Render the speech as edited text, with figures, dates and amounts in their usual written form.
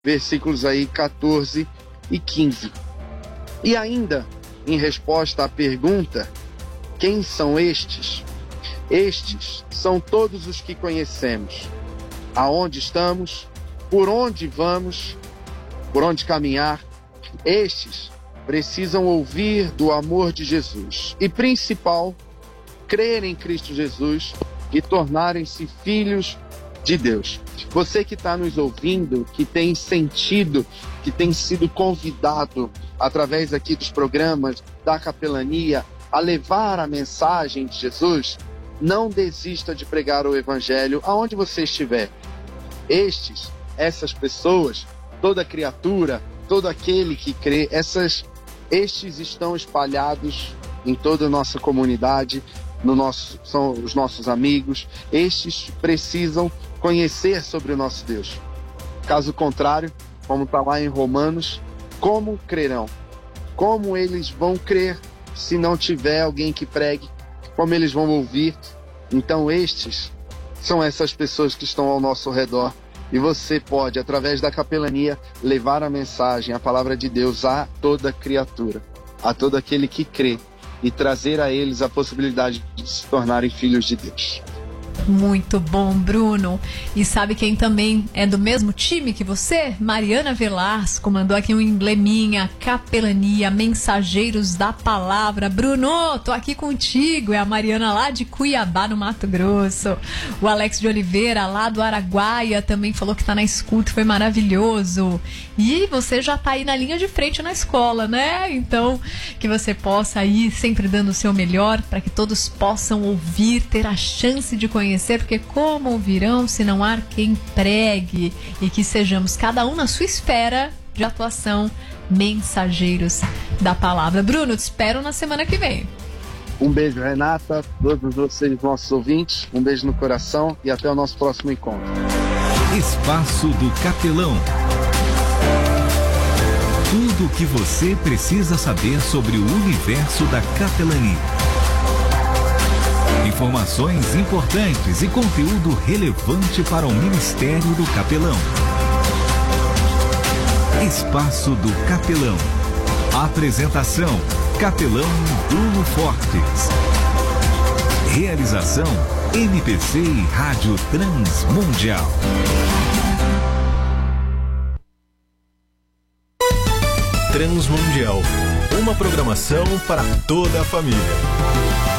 versículos aí 14 e 15. E ainda, em resposta à pergunta, quem são estes? Estes são todos os que conhecemos. Aonde estamos, por onde vamos, por onde caminhar. Estes precisam ouvir do amor de Jesus e, principal, crer em Cristo Jesus e tornarem-se filhos de Deus. Você que está nos ouvindo, que tem sentido, que tem sido convidado através aqui dos programas da capelania a levar a mensagem de Jesus, não desista de pregar o evangelho aonde você estiver. Essas pessoas, toda criatura, todo aquele que crê, estes estão espalhados em toda a nossa comunidade, são os nossos amigos. Estes precisam conhecer sobre o nosso Deus. Caso contrário, como está lá em Romanos, como crerão? Como eles vão crer se não tiver alguém que pregue? Como eles vão ouvir? Então estes são essas pessoas que estão ao nosso redor. E você pode, através da capelania, levar a mensagem, a palavra de Deus a toda criatura, a todo aquele que crê, e trazer a eles a possibilidade de se tornarem filhos de Deus. Muito bom, Bruno. E sabe quem também é do mesmo time que você? Mariana Velasco mandou aqui um embleminha: capelania, mensageiros da palavra. Bruno, tô aqui contigo. É a Mariana lá de Cuiabá, no Mato Grosso. O Alex de Oliveira, lá do Araguaia, também falou que tá na escuta, foi maravilhoso. E você já tá aí na linha de frente na escola, né? Então, que você possa ir sempre dando o seu melhor para que todos possam ouvir, ter a chance de conhecer, porque como ouvirão se não há quem pregue? E que sejamos cada um na sua esfera de atuação, mensageiros da palavra. Bruno, te espero na semana que vem. Um beijo, Renata, todos vocês, nossos ouvintes, um beijo no coração e até o nosso próximo encontro. Espaço do Capelão. Tudo o que você precisa saber sobre o universo da capelania. Informações importantes e conteúdo relevante para o Ministério do Capelão. Espaço do Capelão. Apresentação: Capelão Bruno Fortes. Realização: MPC e Rádio Transmundial. Transmundial, uma programação para toda a família.